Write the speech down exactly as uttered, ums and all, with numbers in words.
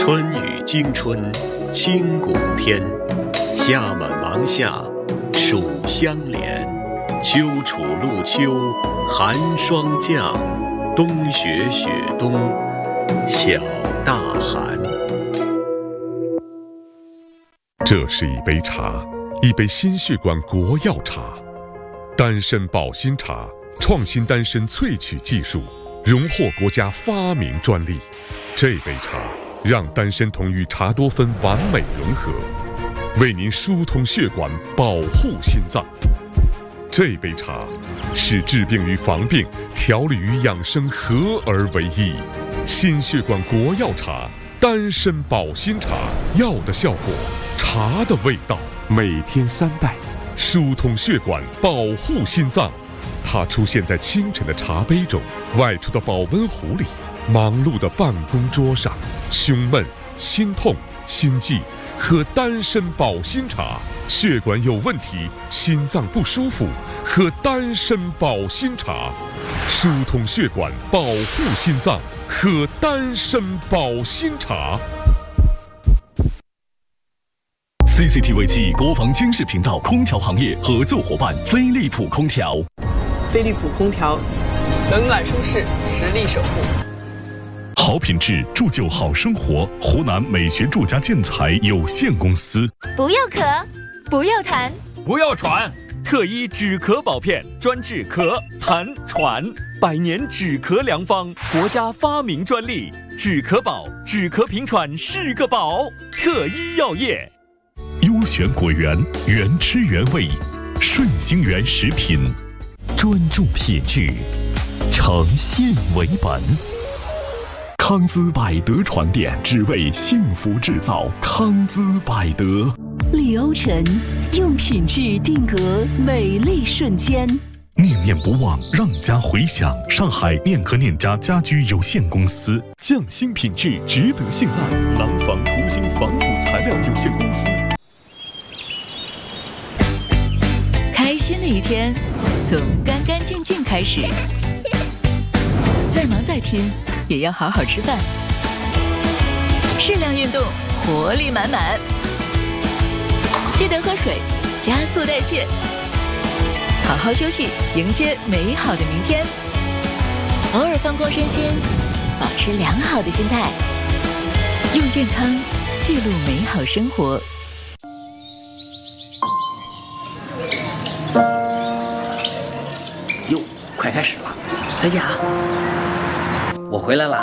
春雨惊春清谷天，夏满芒夏暑相连，秋处露秋寒霜降，冬雪雪冬小大寒。 这是一杯茶，一杯心血管国药茶，丹参保心茶，创新丹参萃取技术，荣获国家发明专利。这杯茶让丹参同与茶多酚完美融合，为您疏通血管，保护心脏。这杯茶是治病与防病、调理与养生合而为一。心血管国药茶，丹参保心茶，药的效果，茶的味道，每天三袋，疏通血管，保护心脏。它出现在清晨的茶杯中，外出的保温壶里，忙碌的办公桌上。胸闷、心痛、心悸，喝丹参保心茶；血管有问题，心脏不舒服，喝丹参保心茶。疏通血管，保护心脏，喝丹参保心茶。 C C T V 暨国防军事频道空调行业合作伙伴飞利浦空调。 飞利浦空调，冷暖舒适，实力守护。 好品质铸就好生活，湖南美学住家建材有限公司。 不要咳，不要痰， 不要喘，特医止咳宝片，专治咳、痰、喘，百年止咳良方，国家发明专利。止咳宝，止咳平喘是个宝。特医药业。 优选果园，原汁原味，顺兴园食品，专注品质，诚信为本。康姿百德床垫，只为幸福制造。康姿百德， 李欧辰用品质定格美丽瞬间。 念念不忘，让家回响。上海念和念家家居有限公司，匠心品质，值得信赖。廊坊图形防腐材料有限公司。 开心的一天，从干干净净开始。再忙再拼，也要好好吃饭。适量运动，活力满满。记得喝水，加速代谢。好好休息，迎接美好的明天。偶尔放空身心，保持良好的心态。用健康记录美好生活。 哟，快开始了，大家，我回来啦！